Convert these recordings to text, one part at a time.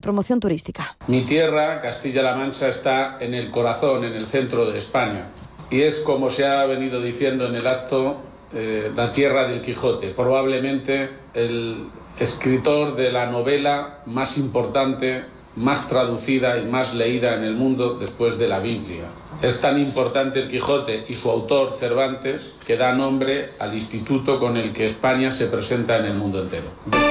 promoción turística. Mi tierra, Castilla-La Mancha, está en el corazón, en el centro de España. Y es, como se ha venido diciendo en el acto, la tierra del Quijote. Probablemente el escritor de la novela más importante, más traducida y más leída en el mundo después de la Biblia. Es tan importante el Quijote y su autor, Cervantes, que da nombre al instituto con el que España se presenta en el mundo entero.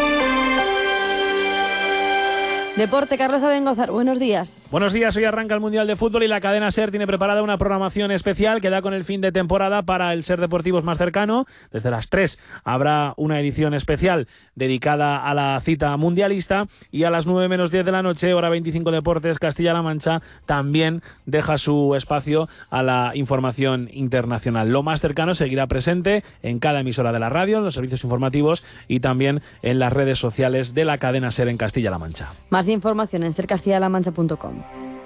Deporte, Carlos Abengozar, buenos días. Buenos días, hoy arranca el Mundial de Fútbol y la cadena SER tiene preparada una programación especial que da con el fin de temporada para el SER Deportivos más cercano. Desde las 3 habrá una edición especial dedicada a la cita mundialista y a las 9 menos 10 de la noche, hora 25 Deportes, Castilla-La Mancha también deja su espacio a la información internacional. Lo más cercano seguirá presente en cada emisora de la radio, en los servicios informativos y también en las redes sociales de la cadena SER en Castilla-La Mancha. Más información en sercastillalamancha.com.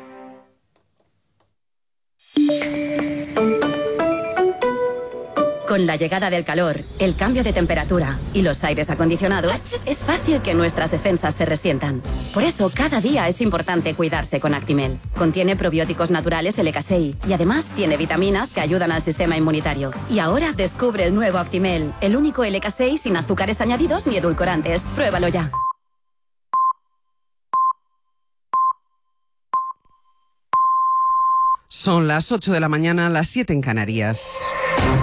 Con la llegada del calor, el cambio de temperatura y los aires acondicionados, es fácil que nuestras defensas se resientan. Por eso, cada día es importante cuidarse con Actimel. Contiene probióticos naturales LK6 y además tiene vitaminas que ayudan al sistema inmunitario. Y ahora descubre el nuevo Actimel, el único LK6 sin azúcares añadidos ni edulcorantes. Pruébalo ya. Son las 8 de la mañana, las 7 en Canarias.